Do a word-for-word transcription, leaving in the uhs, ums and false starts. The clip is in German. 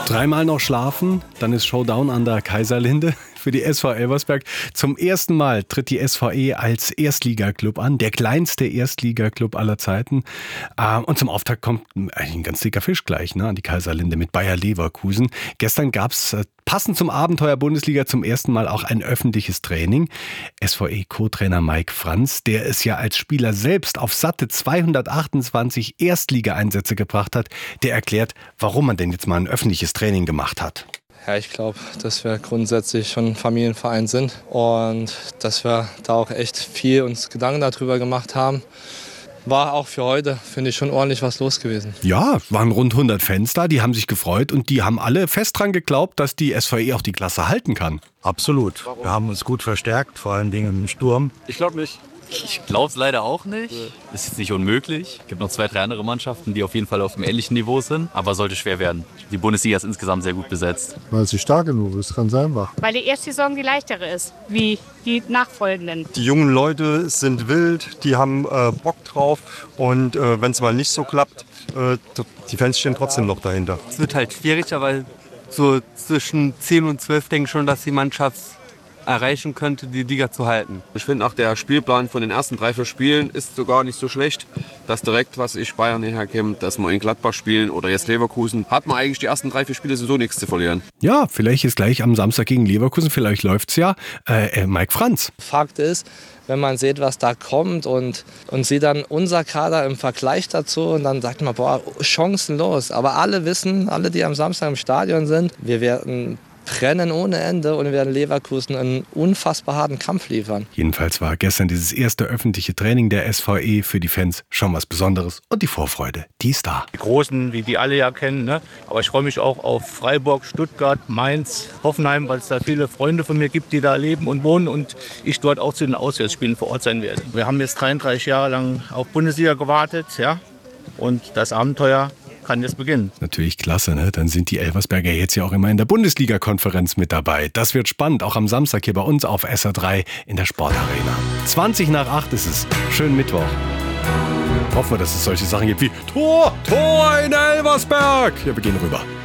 Dreimal noch schlafen, dann ist Showdown an der Kaiserlinde für die S V Elversberg. Zum ersten Mal tritt die S V E als Erstligaklub an, der kleinste Erstligaklub aller Zeiten. Und zum Auftakt kommt eigentlich ein ganz dicker Fisch gleich, ne, an die Kaiserlinde mit Bayer Leverkusen. Gestern gab es passend zum Abenteuer Bundesliga zum ersten Mal auch ein öffentliches Training. S V E-Co-Trainer Mike Franz, der es ja als Spieler selbst auf satte zweihundertachtundzwanzig Erstligaeinsätze gebracht hat, der erklärt, warum man denn jetzt mal ein öffentliches Training gemacht hat. Ja, ich glaube, dass wir grundsätzlich schon ein Familienverein sind und dass wir da auch echt viel uns Gedanken darüber gemacht haben. War auch für heute, finde ich, schon ordentlich was los gewesen. Ja, es waren rund hundert Fans da, die haben sich gefreut und die haben alle fest dran geglaubt, dass die S V E auch die Klasse halten kann. Absolut. Wir haben uns gut verstärkt, vor allen Dingen im Sturm. Ich glaube nicht. Ich glaube es leider auch nicht. Ist jetzt nicht unmöglich. Es gibt noch zwei, drei andere Mannschaften, die auf jeden Fall auf einem ähnlichen Niveau sind. Aber sollte schwer werden. Die Bundesliga ist insgesamt sehr gut besetzt. Weil sie stark genug ist, ganz einfach. Weil die erste Saison die leichtere ist, wie die nachfolgenden. Die jungen Leute sind wild, die haben äh, Bock drauf. Und äh, wenn es mal nicht so klappt, äh, die Fans stehen trotzdem noch dahinter. Es wird halt schwieriger, weil so zwischen zehn und zwölf denke ich schon, dass die Mannschaft erreichen könnte, die Liga zu halten. Ich finde auch der Spielplan von den ersten drei, vier Spielen ist sogar nicht so schlecht. Dass direkt, was ich Bayern herkommt, dass wir in Gladbach spielen oder jetzt Leverkusen, hat man eigentlich die ersten drei, vier Spiele so nichts zu verlieren. Ja, vielleicht ist gleich am Samstag gegen Leverkusen, vielleicht läuft's ja. Äh, Mike Franz. Fakt ist, wenn man sieht, was da kommt und, und sieht dann unser Kader im Vergleich dazu und dann sagt man, boah, chancenlos. Aber alle wissen, alle, die am Samstag im Stadion sind, wir werden brennen ohne Ende und wir werden Leverkusen einen unfassbar harten Kampf liefern. Jedenfalls war gestern dieses erste öffentliche Training der S V E für die Fans schon was Besonderes und die Vorfreude, die ist da. Die Großen, wie die alle ja kennen, ne? Aber ich freue mich auch auf Freiburg, Stuttgart, Mainz, Hoffenheim, weil es da viele Freunde von mir gibt, die da leben und wohnen und ich dort auch zu den Auswärtsspielen vor Ort sein werde. Wir haben jetzt dreiunddreißig Jahre lang auf Bundesliga gewartet, ja, und das Abenteuer kann jetzt beginnen. Natürlich klasse, ne? Dann sind die Elversberger jetzt ja auch immer in der Bundesliga-Konferenz mit dabei. Das wird spannend, auch am Samstag hier bei uns auf S R drei in der Sportarena. zwanzig nach acht ist es. Schönen Mittwoch. Hoffen wir, dass es solche Sachen gibt wie Tor, Tor in Elversberg. Ja, wir gehen rüber.